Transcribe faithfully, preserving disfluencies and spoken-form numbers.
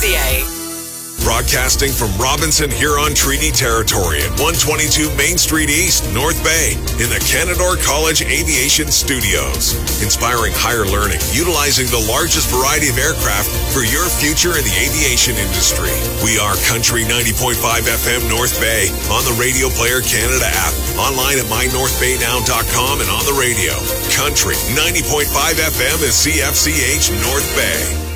C A. Broadcasting from Robinson Huron Treaty Territory at one twenty-two Main Street East, North Bay, in the Canadore College Aviation Studios. Inspiring higher learning, utilizing the largest variety of aircraft for your future in the aviation industry. We are Country ninety point five F M North Bay, on the Radio Player Canada app, online at my north bay now dot com, and on the radio. Country ninety point five F M is C F C H North Bay.